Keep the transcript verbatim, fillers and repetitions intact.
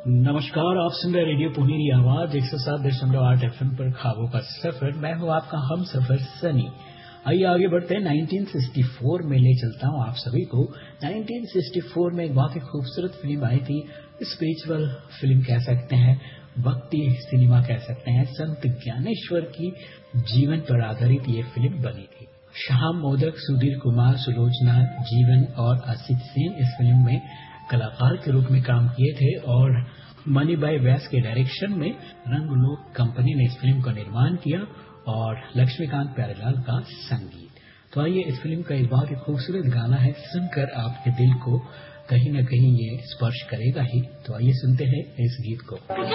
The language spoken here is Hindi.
नमस्कार, आप सुन रहे रेडियो पुनीरी आवाज एक सौ सात दशमलव आठ एफ एम पर ख्वाबों का सफर। मैं हूँ आपका हम सफर सनी। आइए आगे बढ़ते हैं। उन्नीस सौ चौंसठ में ले चलता हूँ आप सभी को। उन्नीस सौ चौंसठ में एक बहुत ही खूबसूरत फिल्म आई थी। स्पिरिचुअल फिल्म कह सकते हैं, भक्ति सिनेमा कह सकते हैं। संत ज्ञानेश्वर की जीवन पर आधारित ये फिल्म बनी थी। श्याम मोदक, सुधीर कुमार, सुलोचना जीवन और असित सेन इस फिल्म में कलाकार के रूप में काम किए थे और मनी भाई व्यास के डायरेक्शन में रंगलोक कंपनी ने इस फिल्म का निर्माण किया और लक्ष्मीकांत प्यारेलाल का संगीत। तो आइए, इस फिल्म का एक बहुत ही खूबसूरत गाना है, सुनकर आपके दिल को कहीं न कहीं ये स्पर्श करेगा ही। तो आइए सुनते हैं इस गीत को।